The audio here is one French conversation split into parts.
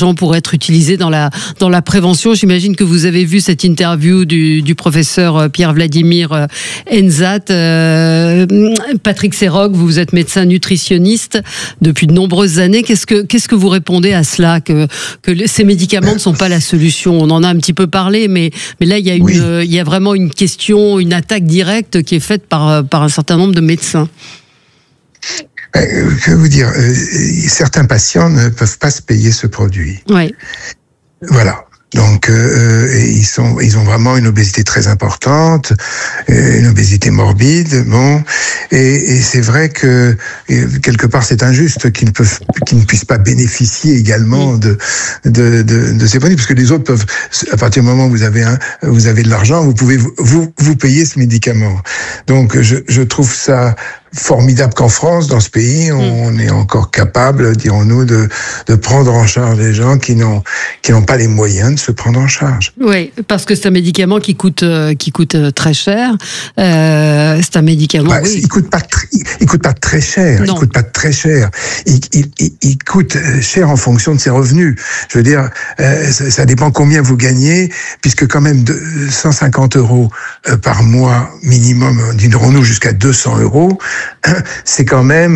l'argent pourrait être utilisé dans la prévention. J'imagine que vous avez vu cette interview du professeur Pierre-Vladimir Enzat. Patrick Serroc, vous êtes médecin nutritionniste depuis de nombreuses années. Qu'est-ce que vous répondez à cela, que ces médicaments ne sont pas la solution? On en a un petit peu parlé, mais là il y a vraiment une question, une attaque directe qui est faite par un certain nombre de médecins. Que vous dire, certains patients ne peuvent pas se payer ce produit. Oui. Voilà. Donc ils ont vraiment une obésité très importante, une obésité morbide, bon, et c'est vrai que quelque part c'est injuste qu'ils ne puissent pas bénéficier également de ces produits, parce que les autres peuvent, à partir du moment où vous avez de l'argent, vous pouvez vous payer ce médicament. Donc je trouve ça formidable qu'en France, dans ce pays, on est encore capable, dirons-nous, de prendre en charge les gens qui n'ont pas les moyens de se prendre en charge. Oui, parce que c'est un médicament qui coûte très cher. C'est un médicament. Il coûte pas très cher. Non. Il coûte pas très cher. Il coûte cher en fonction de ses revenus. Je veux dire, ça dépend combien vous gagnez, puisque quand même 150 € par mois minimum, dirons-nous jusqu'à 200 €. C'est quand même,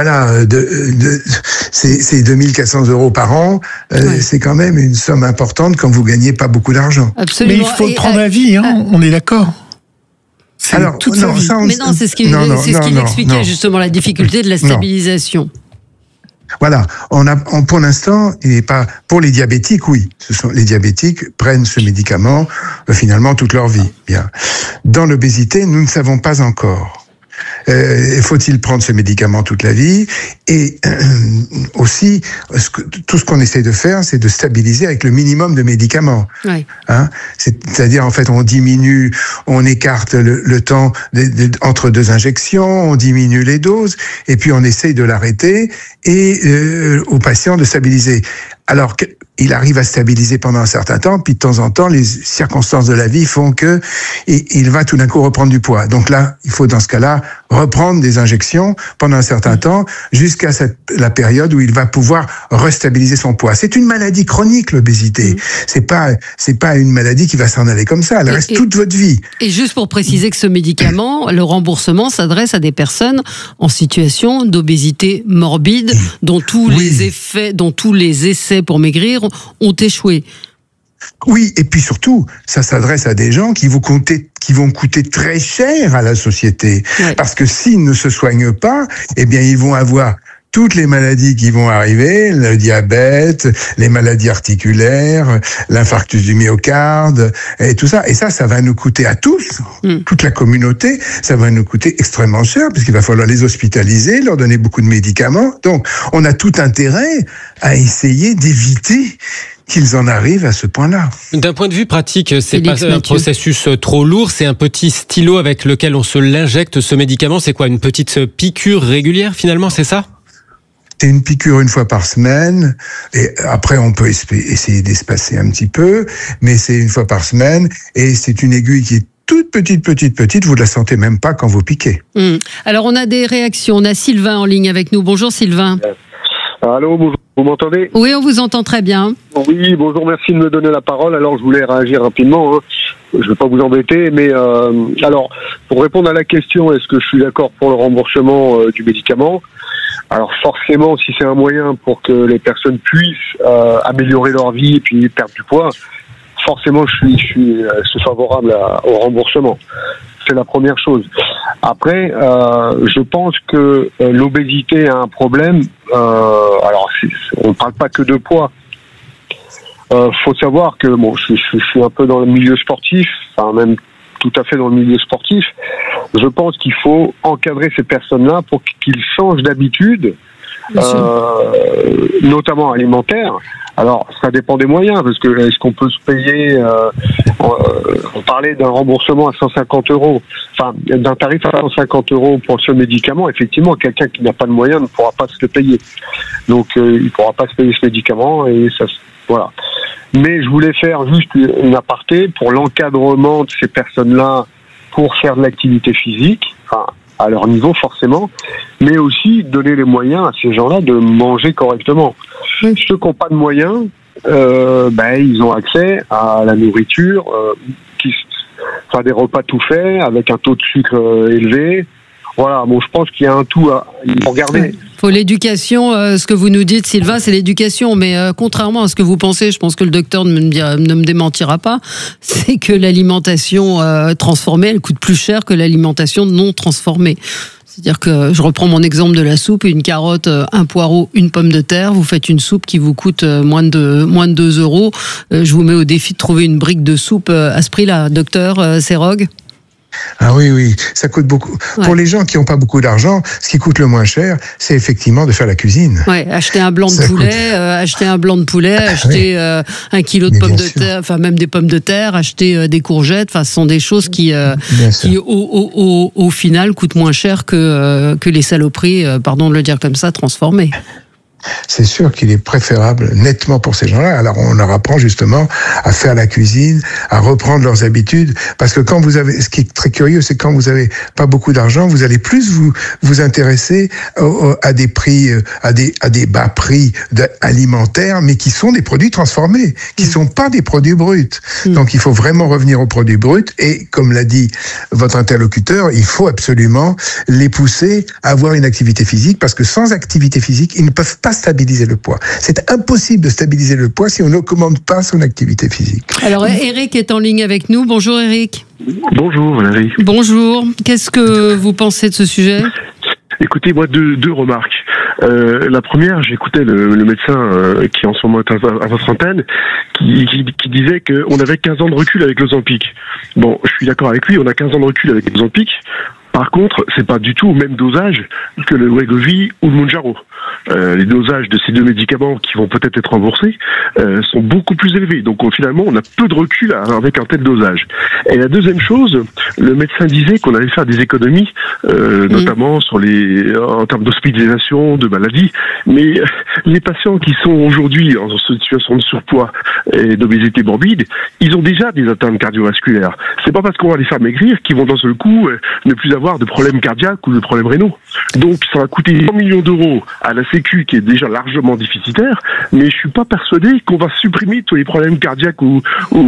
c'est 2400 € par an. C'est quand même une somme importante quand vous gagnez pas beaucoup d'argent. Absolument. Mais il faut prendre la vie, on est d'accord. Alors, toute sa vie. Mais non, c'est ce qu'il expliquait justement, la difficulté de la stabilisation. Voilà, pour l'instant, il n'est pas pour les diabétiques. Oui, les diabétiques prennent ce médicament finalement toute leur vie. Bien. Dans l'obésité, nous ne savons pas encore. Faut-il prendre ce médicament toute la vie? Et aussi, tout ce qu'on essaie de faire, c'est de stabiliser avec le minimum de médicaments. Oui. C'est-à-dire, en fait, on écarte le temps entre deux injections, on diminue les doses, et puis on essaye de l'arrêter et au patient de stabiliser. Alors qu'il arrive à stabiliser pendant un certain temps, puis de temps en temps, les circonstances de la vie font que il va tout d'un coup reprendre du poids. Donc là, il faut dans ce cas-là reprendre des injections pendant un certain temps jusqu'à la période où il va pouvoir restabiliser son poids. C'est une maladie chronique, l'obésité. C'est pas une maladie qui va s'en aller comme ça. Elle reste toute votre vie. Et juste pour préciser que ce médicament, le remboursement s'adresse à des personnes en situation d'obésité morbide dont tous les essais pour maigrir ont échoué. Oui, et puis surtout, ça s'adresse à des gens qui vont coûter très cher à la société. Ouais. Parce que s'ils ne se soignent pas, eh bien, ils vont avoir toutes les maladies qui vont arriver, le diabète, les maladies articulaires, l'infarctus du myocarde, et tout ça. Et ça va nous coûter à tous, toute la communauté, ça va nous coûter extrêmement cher, puisqu'il va falloir les hospitaliser, leur donner beaucoup de médicaments. Donc, on a tout intérêt à essayer d'éviter qu'ils en arrivent à ce point-là. D'un point de vue pratique, c'est pas un processus trop lourd, c'est un petit stylo avec lequel on se l'injecte, ce médicament. C'est quoi, une petite piqûre régulière finalement, c'est ça? C'est une piqûre une fois par semaine, et après on peut essayer d'espacer un petit peu, mais c'est une fois par semaine, et c'est une aiguille qui est toute petite, vous ne la sentez même pas quand vous piquez. Alors on a des réactions, on a Sylvain en ligne avec nous. Bonjour Sylvain. Allô, bonjour, vous m'entendez? Oui, on vous entend très bien. Oui, bonjour, merci de me donner la parole. Alors je voulais réagir rapidement, je ne vais pas vous embêter, mais alors pour répondre à la question, est-ce que je suis d'accord pour le remboursement du médicament? Alors forcément, si c'est un moyen pour que les personnes puissent améliorer leur vie et puis perdre du poids, forcément je suis favorable au remboursement. C'est la première chose. Après, je pense que l'obésité a un problème. Alors, on ne parle pas que de poids. Faut savoir que je suis un peu dans le milieu sportif, enfin même tout à fait dans le milieu sportif. Je pense qu'il faut encadrer ces personnes-là pour qu'ils changent d'habitude, notamment alimentaire. Alors, ça dépend des moyens, parce que est-ce qu'on peut se payer on parlait d'un remboursement à 150 €, enfin d'un tarif à 150 € pour ce médicament. Effectivement, quelqu'un qui n'a pas de moyens ne pourra pas se le payer. Donc, il ne pourra pas se payer ce médicament, et ça, voilà. Mais je voulais faire juste une aparté pour l'encadrement de ces personnes-là pour faire de l'activité physique, enfin, à leur niveau forcément, mais aussi donner les moyens à ces gens-là de manger correctement. Ceux qui n'ont pas de moyens, ils ont accès à la nourriture, des repas tout faits avec un taux de sucre élevé. Voilà, bon, je pense qu'il y a un tout à regarder. Faut l'éducation, ce que vous nous dites, Sylvain, c'est l'éducation. Mais contrairement à ce que vous pensez, je pense que le docteur ne me démentira pas, c'est que l'alimentation transformée, elle coûte plus cher que l'alimentation non transformée. C'est-à-dire que je reprends mon exemple de la soupe, une carotte, un poireau, une pomme de terre, vous faites une soupe qui vous coûte moins de 2 €. Je vous mets au défi de trouver une brique de soupe à ce prix-là. Docteur Serog ? Ah oui, ça coûte beaucoup. Ouais. Pour les gens qui n'ont pas beaucoup d'argent, ce qui coûte le moins cher, c'est effectivement de faire la cuisine. Ouais, acheter un blanc de poulet, acheter un kilo de pommes de terre, enfin même des pommes de terre, acheter des courgettes. Enfin, ce sont des choses qui au final coûtent moins cher que les saloperies, pardon de le dire comme ça, transformées. C'est sûr qu'il est préférable nettement pour ces gens-là. Alors on leur apprend justement à faire la cuisine, à reprendre leurs habitudes, parce que quand vous avez, ce qui est très curieux, c'est quand vous avez pas beaucoup d'argent, vous allez plus vous intéresser à des prix, à des bas prix alimentaires, mais qui sont des produits transformés, qui sont pas des produits bruts. Donc il faut vraiment revenir aux produits bruts et, comme l'a dit votre interlocuteur, il faut absolument les pousser à avoir une activité physique, parce que sans activité physique, ils ne peuvent pas stabiliser le poids. C'est impossible de stabiliser le poids si on n'augmente pas son activité physique. Alors Eric est en ligne avec nous. Bonjour Eric. Bonjour Valérie. Bonjour. Qu'est-ce que vous pensez de ce sujet ? Écoutez, moi deux remarques. La première, j'écoutais le médecin qui en ce moment est à votre antenne, qui disait qu'on avait 15 ans de recul avec l'Ozempic. Bon, je suis d'accord avec lui, on a 15 ans de recul avec l'Ozempic. Par contre, c'est pas du tout au même dosage que le Wegovy ou le Mounjaro. Les dosages de ces deux médicaments qui vont peut-être être remboursés sont beaucoup plus élevés. Donc finalement, on a peu de recul avec un tel dosage. Et la deuxième chose, le médecin disait qu'on allait faire des économies, notamment en termes d'hospitalisation, de maladies. Mais les patients qui sont aujourd'hui en situation de surpoids et d'obésité morbide, ils ont déjà des atteintes cardiovasculaires. C'est pas parce qu'on va les faire maigrir qu'ils vont d'un seul coup ne plus avoir de problèmes cardiaques ou de problèmes rénaux. Donc ça va coûter 100 millions d'euros à la Sécu, qui est déjà largement déficitaire, mais je suis pas persuadé qu'on va supprimer tous les problèmes cardiaques ou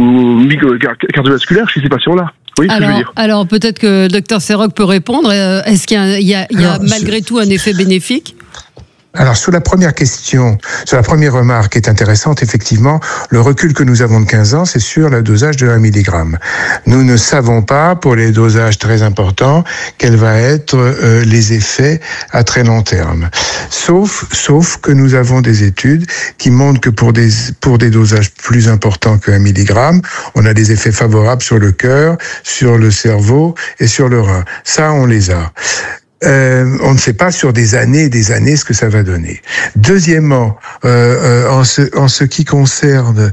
cardiovasculaires chez ces patients-là. Oui, alors peut-être que le docteur Serog peut répondre. Est-ce qu'il y a malgré tout un effet bénéfique ? Alors, sur la première question, sur la première remarque qui est intéressante, effectivement, le recul que nous avons de 15 ans, c'est sur le dosage de 1 milligramme. Nous ne savons pas, pour les dosages très importants, quels vont être les effets à très long terme. Sauf que nous avons des études qui montrent que pour des dosages plus importants que 1 milligramme, on a des effets favorables sur le cœur, sur le cerveau et sur le rein. Ça, on les a. On ne sait pas sur des années et des années ce que ça va donner. Deuxièmement, en ce qui concerne,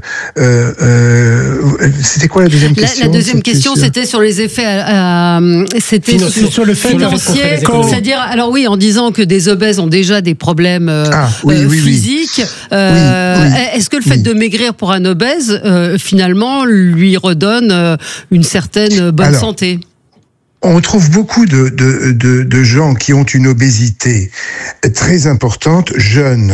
c'était quoi la deuxième question ? La deuxième question, c'était sur les effets, c'était sur le fait financier, c'est-à-dire, alors oui, en disant que des obèses ont déjà des problèmes physiques. Est-ce que le fait de maigrir pour un obèse, finalement, lui redonne une certaine bonne santé ? On trouve beaucoup de gens qui ont une obésité très importante, jeunes,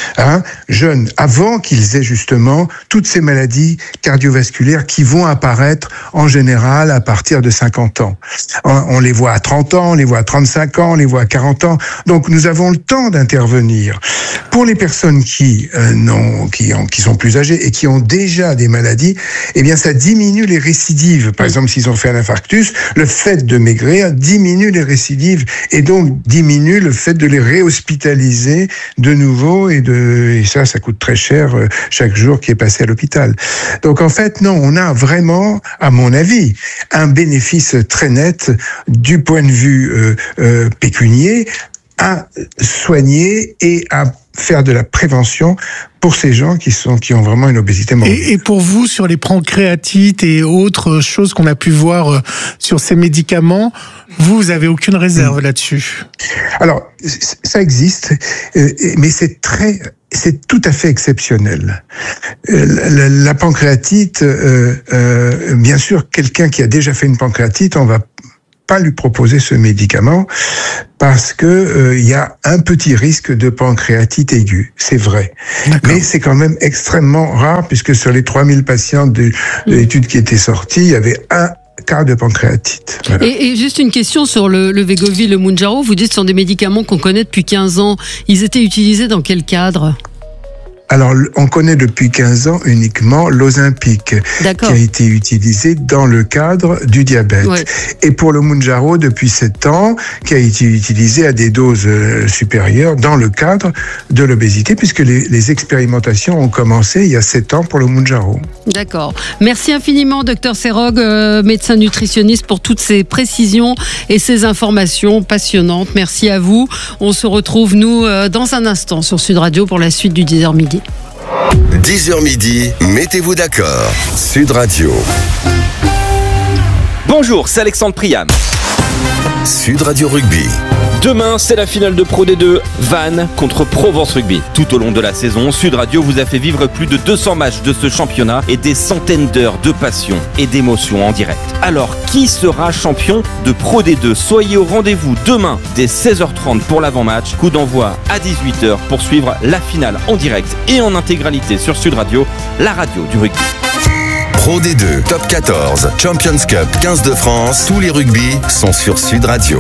avant qu'ils aient justement toutes ces maladies cardiovasculaires qui vont apparaître en général à partir de 50 ans. On les voit à 30 ans, on les voit à 35 ans, on les voit à 40 ans. Donc nous avons le temps d'intervenir. Pour les personnes qui sont plus âgées et qui ont déjà des maladies, eh bien ça diminue les récidives. Par exemple, s'ils ont fait un infarctus, le fait de maigrir diminue les récidives et donc diminue le fait de les réhospitaliser de nouveau et ça coûte très cher chaque jour qui est passé à l'hôpital. Donc en fait, non, on a vraiment, à mon avis, un bénéfice très net du point de vue pécunier à soigner et à faire de la prévention pour ces gens qui ont vraiment une obésité morbide. Et pour vous, sur les pancréatites et autres choses qu'on a pu voir sur ces médicaments, vous avez aucune réserve là-dessus? Alors, ça existe, mais c'est tout à fait exceptionnel. La pancréatite, bien sûr, quelqu'un qui a déjà fait une pancréatite, on va pas lui proposer ce médicament parce que il y a un petit risque de pancréatite aiguë, c'est vrai. Mais c'est quand même extrêmement rare puisque sur les 3000 patients de l'étude qui était sortie, il y avait un cas de pancréatite. Voilà. Et juste une question sur le Wegovy, le Mounjaro. Vous dites que ce sont des médicaments qu'on connaît depuis 15 ans. Ils étaient utilisés dans quel cadre ? Alors, on connaît depuis 15 ans uniquement l'Ozempic, qui a été utilisé dans le cadre du diabète. Ouais. Et pour le Mounjaro, depuis 7 ans, qui a été utilisé à des doses supérieures dans le cadre de l'obésité, puisque les expérimentations ont commencé il y a 7 ans pour le Mounjaro. D'accord. Merci infiniment, Dr Serog, médecin nutritionniste, pour toutes ces précisions et ces informations passionnantes. Merci à vous. On se retrouve, nous, dans un instant sur Sud Radio pour la suite du 10h midi. 10h midi, mettez-vous d'accord. Sud Radio. Bonjour, c'est Alexandre Priam. Sud Radio Rugby. Demain, c'est la finale de Pro D2, Vannes contre Provence Rugby. Tout au long de la saison, Sud Radio vous a fait vivre plus de 200 matchs de ce championnat et des centaines d'heures de passion et d'émotion en direct. Alors, qui sera champion de Pro D2 ? Soyez au rendez-vous demain dès 16h30 pour l'avant-match. Coup d'envoi à 18h pour suivre la finale en direct et en intégralité sur Sud Radio, la radio du rugby. Pro D2, Top 14, Champions Cup, 15 de France, tous les rugby sont sur Sud Radio.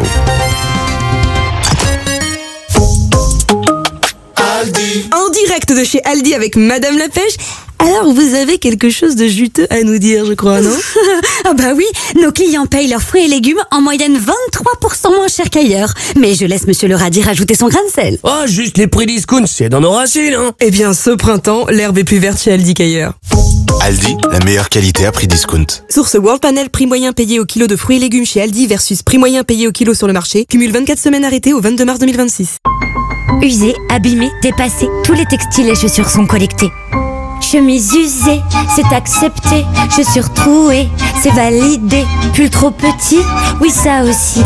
En direct de chez Aldi avec Madame la Pêche. Alors, vous avez quelque chose de juteux à nous dire, je crois, non ? Ah bah oui, nos clients payent leurs fruits et légumes en moyenne 23% moins cher qu'ailleurs. Mais je laisse Monsieur le radis rajouter son grain de sel. Oh, juste les prix discount, c'est dans nos racines, hein. Eh bien, ce printemps, l'herbe est plus verte chez Aldi qu'ailleurs. Aldi, la meilleure qualité à prix discount. Source World Panel, prix moyen payé au kilo de fruits et légumes chez Aldi versus prix moyen payé au kilo sur le marché. Cumule 24 semaines arrêtées au 22 mars 2026. Usés, abîmés, dépassés, tous les textiles et chaussures sont collectés. Chemise usée, c'est accepté. Chaussures trouées, c'est validé. Pull trop petit, oui ça aussi.